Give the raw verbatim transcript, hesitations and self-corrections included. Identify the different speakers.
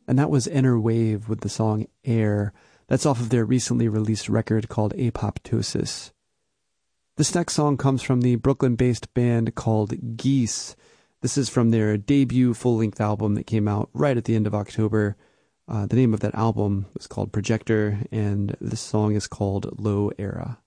Speaker 1: And that was Inner Wave with the song Air. That's off of their recently released record called Apoptosis. This next song comes from the Brooklyn-based band called Geese. This is from their debut full-length album that came out right at the end of October. Uh, the name of that album was called Projector, and this song is called Low Era.